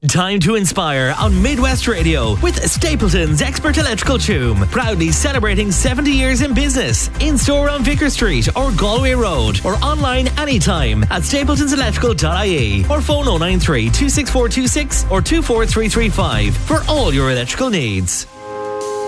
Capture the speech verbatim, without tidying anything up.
Time to inspire on Midwest Radio with Stapleton's Expert Electrical Choom. Proudly celebrating seventy years in business. In store on Vicar Street or Galway Road, or online anytime at stapletons electrical dot I E, or phone oh nine three, two six four two six or two four three three five for all your electrical needs.